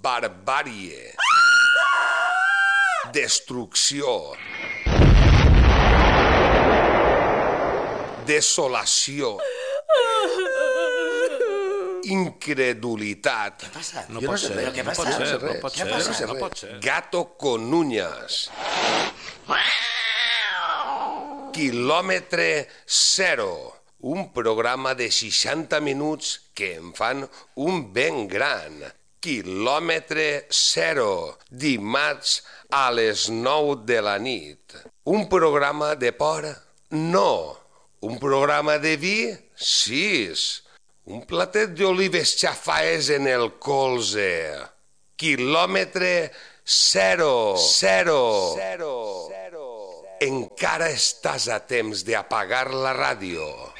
barbàrie, destrucció, desolació, incredulitat. Què passa? No pot ser, Què no passa? pot ser, no Què pot ser, passa? no pot ser. Gato con uñas. Quilòmetre zero. Un programa de 60 minuts que em fan un ben gran. Quilòmetre zero. Dimarts a les 9 de la nit. Un programa de por? No. Un programa de vi? Sí. Un platet d'olives xafaes en el colze. Quilòmetre zero. Encara estàs a temps d'apagar la ràdio.